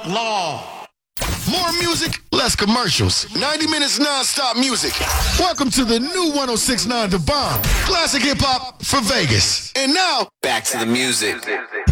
Law. More music, less commercials. 90 minutes non-stop music. Welcome to the new 106.9 The Bomb. Classic hip-hop for Vegas. And now, back to the music.